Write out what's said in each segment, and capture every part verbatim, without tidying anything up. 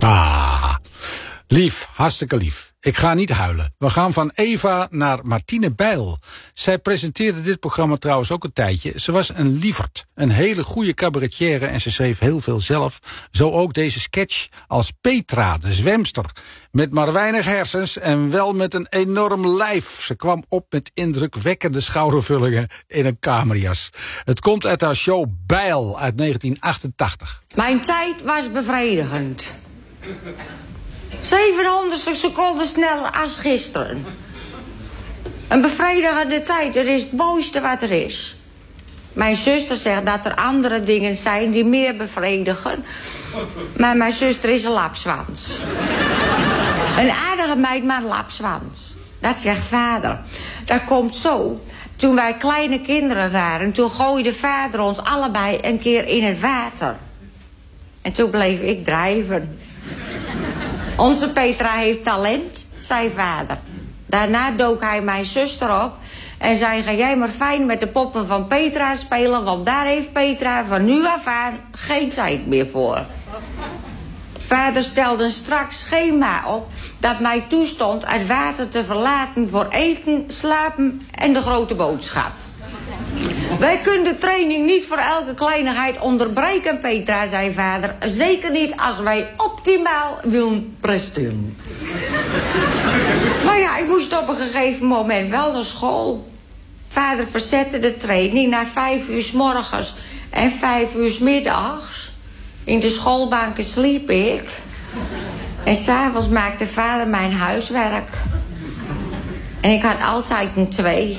Ah, lief, hartstikke lief. Ik ga niet huilen. We gaan van Eva naar Martine Bijl. Zij presenteerde dit programma trouwens ook een tijdje. Ze was een lieverd, een hele goede cabaretière en ze schreef heel veel zelf. Zo ook deze sketch als Petra, de zwemster. Met maar weinig hersens en wel met een enorm lijf. Ze kwam op met indrukwekkende schoudervullingen in een kamerjas. Het komt uit haar show Bijl uit negentien achtentachtig. Mijn tijd was bevredigend. zevenhonderdste seconden sneller als gisteren. Een bevredigende tijd, dat is het mooiste wat er is. Mijn zuster zegt dat er andere dingen zijn die meer bevredigen. Maar mijn zuster is een lapswans. Een aardige meid, maar een lapswans. Dat zegt vader. Dat komt zo. Toen wij kleine kinderen waren, toen gooide vader ons allebei een keer in het water. En toen bleef ik drijven. Onze Petra heeft talent, zei vader. Daarna dook hij mijn zuster op en zei: ga jij maar fijn met de poppen van Petra spelen, want daar heeft Petra van nu af aan geen tijd meer voor. Vader stelde een strak schema op dat mij toestond het water te verlaten voor eten, slapen en de grote boodschap. Wij kunnen de training niet voor elke kleinigheid onderbreken, Petra, zei vader. Zeker niet als wij optimaal willen presteren. Maar ja, ik moest op een gegeven moment wel naar school. Vader verzette de training naar vijf uur 's morgens en vijf uur 's middags. In de schoolbanken sliep ik. En 's avonds maakte vader mijn huiswerk. En ik had altijd een twee.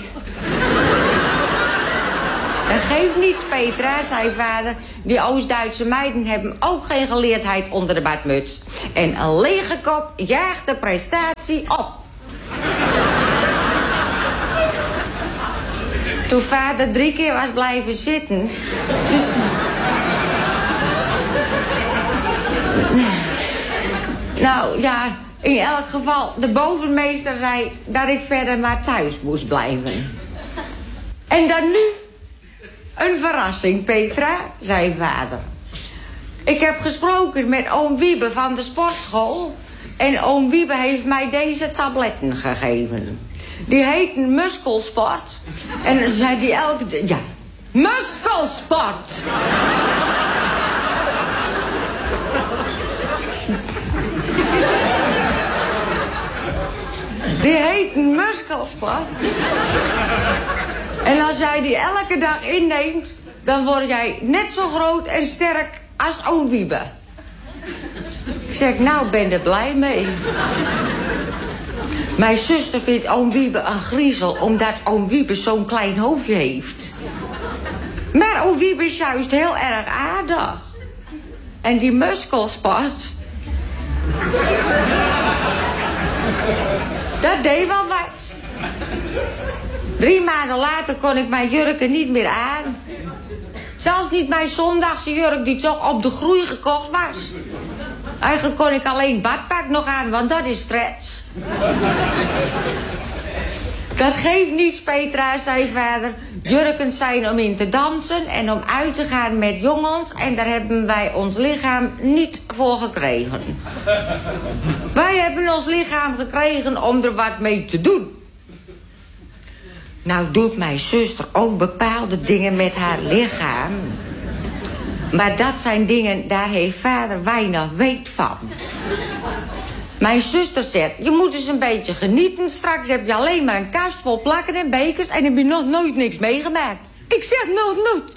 Dat geeft niets, Petra, zei vader. Die Oost-Duitse meiden hebben ook geen geleerdheid onder de badmuts. En een lege kop jaagt de prestatie op. Toen vader drie keer was blijven zitten. Dus... Nou ja, in elk geval, de bovenmeester zei dat ik verder maar thuis moest blijven. En dan nu... een verrassing, Petra, zei vader. Ik heb gesproken met oom Wiebe van de sportschool. En oom Wiebe heeft mij deze tabletten gegeven. Die heten Muskelsport. En dan zei die elke... Ja, Muskelsport! Die heten Muskelsport. En als jij die elke dag inneemt, dan word jij net zo groot en sterk als oom Wiebe. Ik zeg, nou, ben er blij mee. Mijn zuster vindt oom Wiebe een griezel, omdat oom Wiebe zo'n klein hoofdje heeft. Maar oom Wiebe is juist heel erg aardig. En die Muskelsport... dat deed wel wat. Drie maanden later kon ik mijn jurken niet meer aan. Zelfs niet mijn zondagse jurk die toch op de groei gekocht was. Eigenlijk kon ik alleen badpak nog aan, want dat is stretch. Dat geeft niets, Petra, zei vader. Jurken zijn om in te dansen en om uit te gaan met jongens. En daar hebben wij ons lichaam niet voor gekregen. Wij hebben ons lichaam gekregen om er wat mee te doen. Nou doet mijn zuster ook bepaalde dingen met haar lichaam. Maar dat zijn dingen, daar heeft vader weinig weet van. Mijn zuster zegt, je moet eens een beetje genieten. Straks heb je alleen maar een kast vol plakken en bekers... en heb je nog nooit niks meegemaakt. Ik zeg, nog nooit...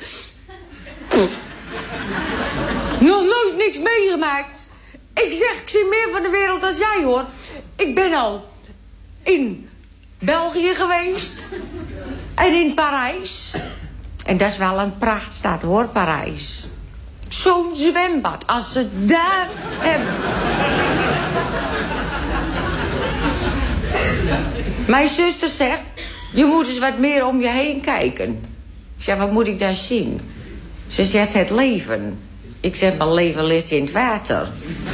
nog nooit niks meegemaakt. Ik zeg, ik zie meer van de wereld dan jij, hoor. Ik ben al in België geweest... en in Parijs. En dat is wel een prachtstad, hoor, Parijs. Zo'n zwembad, als ze daar hebben. Mijn zuster zegt, je moet eens wat meer om je heen kijken. Ik zeg, wat moet ik dan zien? Ze zegt, het leven. Ik zeg, mijn leven ligt in het water.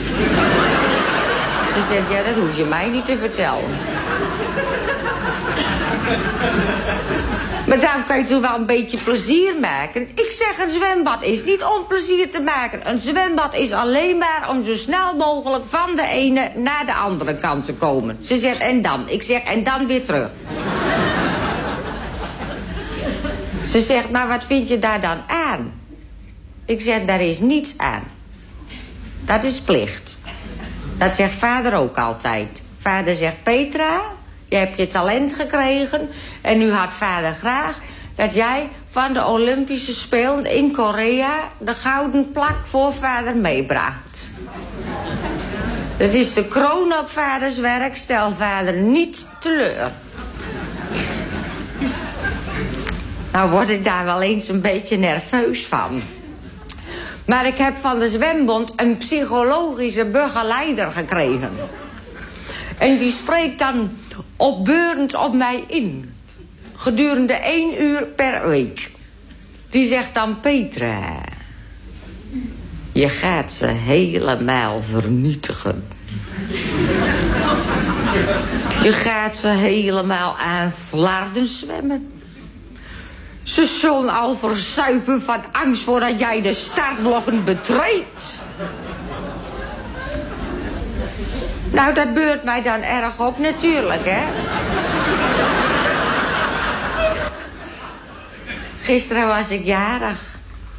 Ze zegt, ja, dat hoef je mij niet te vertellen. Maar dan kan je toch wel een beetje plezier maken. Ik zeg, een zwembad is niet om plezier te maken. Een zwembad is alleen maar om zo snel mogelijk van de ene naar de andere kant te komen. Ze zegt, en dan? Ik zeg, en dan weer terug. Ze zegt, nou wat vind je daar dan aan? Ik zeg, daar is niets aan. Dat is plicht. Dat zegt vader ook altijd. Vader zegt, Petra, je hebt je talent gekregen. En nu had vader graag dat jij van de Olympische Spelen in Korea de gouden plak voor vader meebracht. Het is de kroon op vaders werk, stel vader niet teleur. Nou word ik daar wel eens een beetje nerveus van. Maar ik heb van de zwembond een psychologische begeleider gekregen. En die spreekt dan opbeurend op mij in. Gedurende één uur per week. Die zegt dan, Petra, je gaat ze helemaal vernietigen. Je gaat ze helemaal aan flarden zwemmen. Ze zullen al verzuipen van angst voordat jij de startblokken betreedt. Nou, dat beurt mij dan erg op natuurlijk, hè. Gisteren was ik jarig.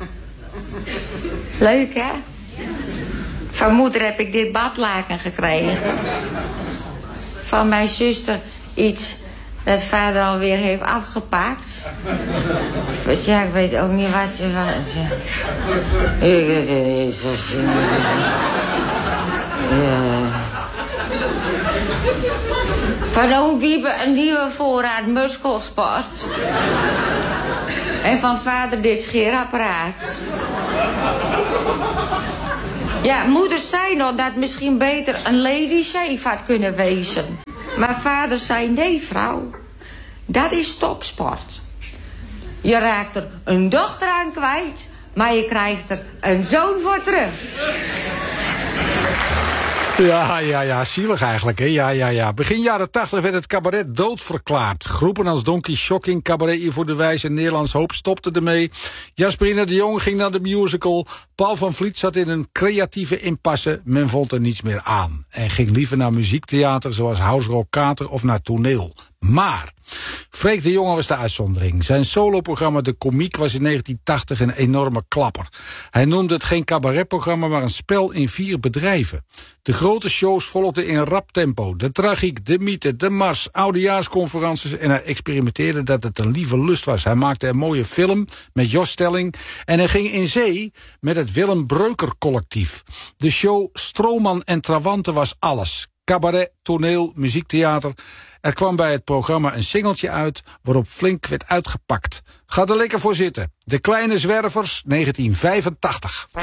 Leuk, hè? Van moeder heb ik dit badlaken gekregen. Van mijn zuster iets dat vader alweer heeft afgepakt. Dus ja, ik weet ook niet wat ze was. Ik weet het niet zo zien. Ja. Van oom Wiebe een nieuwe voorraad muskelsport. En van vader dit scheerapparaat. Ja, moeder zei nog dat misschien beter een lady shave had kunnen wezen. Maar vader zei, nee vrouw, dat is topsport. Je raakt er een dochter aan kwijt, maar je krijgt er een zoon voor terug. Ja, ja, ja, zielig eigenlijk, hè? Ja, ja, ja. Begin jaren tachtig werd het cabaret doodverklaard. Groepen als Donkey Shocking, Cabaret Ivo de Wijs en Nederlands Hoop stopten ermee. Jasperine de Jong ging naar de musical. Paul van Vliet zat in een creatieve impasse. Men vond er niets meer aan. En ging liever naar muziektheater zoals House Rock Kater of naar toneel. Maar Freek de Jonge was de uitzondering. Zijn soloprogramma De Komiek was in negentien tachtig een enorme klapper. Hij noemde het geen cabaretprogramma, maar een spel in vier bedrijven. De grote shows volgden in rap tempo. De tragiek, de mythe, de mars, oudejaarsconferences. En hij experimenteerde dat het een lieve lust was. Hij maakte een mooie film met Jos Stelling. En hij ging in zee met het Willem Breuker collectief. De show Stroomman en Trawante was alles. Cabaret, toneel, muziektheater. Er kwam bij het programma een singeltje uit waarop flink werd uitgepakt. Ga er lekker voor zitten. De Kleine Zwervers, negentien vijfentachtig.